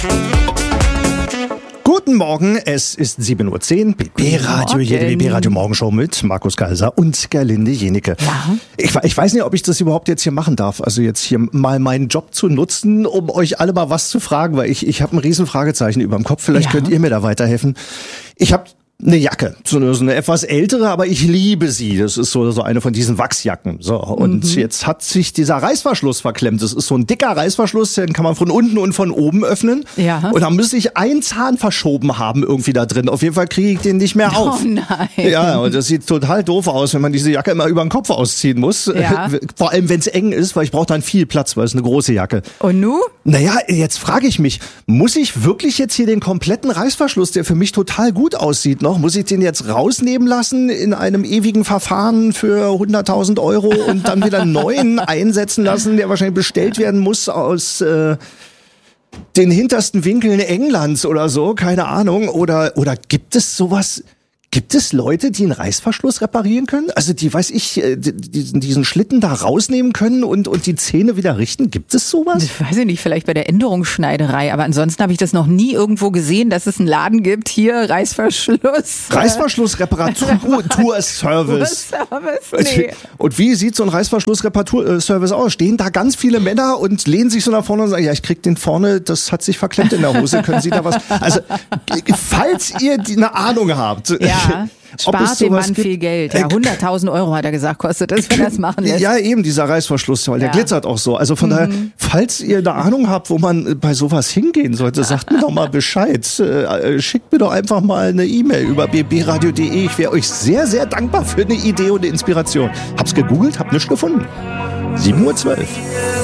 Guten Morgen, es ist 7.10 Uhr, BB-Radio, jede BB-Radio-Morgenshow mit Markus Kaiser und Gerlinde Jenecke. Ja. Ich weiß nicht, ob ich das überhaupt jetzt hier machen darf, also jetzt hier mal meinen Job zu nutzen, um euch alle mal was zu fragen, weil ich habe ein riesen Fragezeichen über dem Kopf, vielleicht könnt ihr mir da weiterhelfen. Ich habe eine Jacke, so eine etwas ältere, aber ich liebe sie. Das ist so eine von diesen Wachsjacken. So, und jetzt hat sich dieser Reißverschluss verklemmt. Das ist so ein dicker Reißverschluss, den kann man von unten und von oben öffnen. Ja. Und da müsste ich einen Zahn verschoben haben irgendwie da drin. Auf jeden Fall kriege ich den nicht mehr auf. Oh nein. Ja, und das sieht total doof aus, wenn man diese Jacke immer über den Kopf ausziehen muss. Ja. Vor allem, wenn es eng ist, weil ich brauche dann viel Platz, weil es eine große Jacke. Und nu? Naja, jetzt frage ich mich, muss ich wirklich jetzt hier den kompletten Reißverschluss, der für mich total gut aussieht, muss ich den jetzt rausnehmen lassen in einem ewigen Verfahren für 100.000 € und dann wieder einen neuen einsetzen lassen, der wahrscheinlich bestellt werden muss aus den hintersten Winkeln Englands oder so, keine Ahnung. Oder gibt es sowas? Gibt es Leute, die einen Reißverschluss reparieren können? Also die, weiß ich, diesen Schlitten da rausnehmen können und die Zähne wieder richten? Gibt es sowas? Ich weiß nicht, vielleicht bei der Änderungsschneiderei, aber ansonsten habe ich das noch nie irgendwo gesehen, dass es einen Laden gibt, hier Reißverschluss. Reißverschluss-Reparatur-Service. Nee. Und wie sieht so ein Reißverschluss-Reparatur-Service aus? Stehen da ganz viele Männer und lehnen sich so nach vorne und sagen, ja, ich krieg den vorne, das hat sich verklemmt in der Hose, können Sie da was? Also, falls ihr eine Ahnung habt. Ja. Spart dem Mann viel Geld. Ja, 100.000 € hat er gesagt, kostet das, wenn er das machen lässt. Ja, eben dieser Reißverschluss, weil der glitzert auch so. Also von daher, falls ihr eine Ahnung habt, wo man bei sowas hingehen sollte, sagt mir doch mal Bescheid. Schickt mir doch einfach mal eine E-Mail über bbradio.de. Ich wäre euch sehr, sehr dankbar für eine Idee und eine Inspiration. Hab's gegoogelt, hab nichts gefunden. 7.12 Uhr.